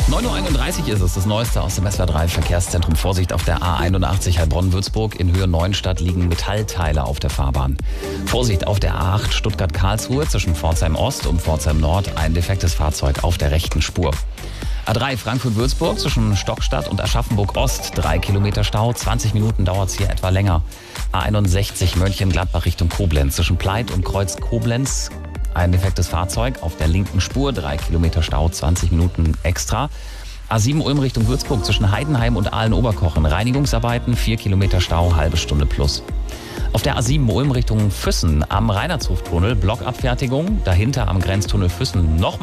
9.31 Uhr ist es, das Neueste aus dem SWR 3 Verkehrszentrum. Vorsicht auf der A81 Heilbronn-Würzburg. In Höhe Neuenstadt liegen Metallteile auf der Fahrbahn. Vorsicht auf der A8 Stuttgart-Karlsruhe zwischen Pforzheim Ost und Pforzheim Nord. Ein defektes Fahrzeug auf der rechten Spur. A3 Frankfurt-Würzburg zwischen Stockstadt und Aschaffenburg-Ost. 3 Kilometer Stau, 20 Minuten dauert es hier etwa länger. A61 Mönchengladbach Richtung Koblenz zwischen Pleit und Kreuz Koblenz. Ein defektes Fahrzeug auf der linken Spur, 3 Kilometer Stau, 20 Minuten extra. A7 Ulm Richtung Würzburg zwischen Heidenheim und Aalen-Oberkochen. Reinigungsarbeiten, 4 Kilometer Stau, halbe Stunde plus. Auf der A7 Ulm Richtung Füssen am Reinhardshof-Tunnel, Blockabfertigung. Dahinter am Grenztunnel Füssen nochmal